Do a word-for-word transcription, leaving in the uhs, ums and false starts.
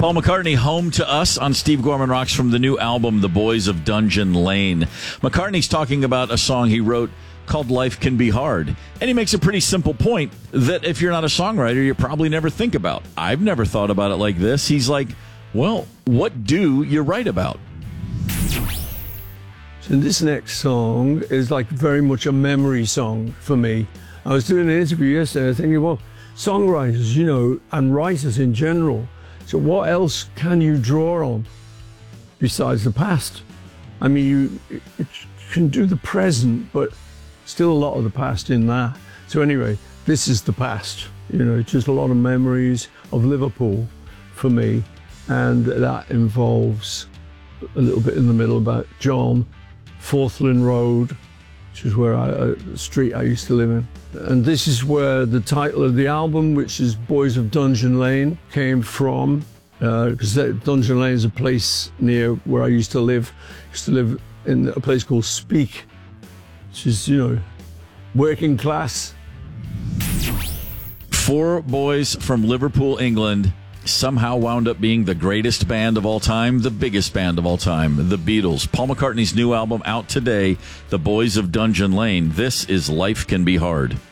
Paul McCartney, Home to Us on Steve Gorman Rocks from the new album, The Boys of Dungeon Lane. McCartney's talking about a song he wrote called Life Can Be Hard. And he makes a pretty simple point that if you're not a songwriter, you probably never think about. I've never thought about it like this. He's like, well, what do you write about? So this next song is like very much a memory song for me. I was doing an interview yesterday thinking, well, songwriters, you know, and writers in general, so what else can you draw on besides the past? I mean, you it can do the present, but still a lot of the past in that. So anyway, this is the past. You know, just a lot of memories of Liverpool for me, and that involves a little bit in the middle about John, Forthlin Road, which is where I, uh, the street I used to live in. And this is where the title of the album, which is Boys of Dungeon Lane, came from, because uh, Dungeon Lane is a place near where I used to live. I used to live in a place called Speke, which is, you know, working class. Four boys from Liverpool, England, somehow wound up being the greatest band of all time, the biggest band of all time, the Beatles. Paul McCartney's new album out today, The Boys of Dungeon Lane. This is Life Can Be Hard.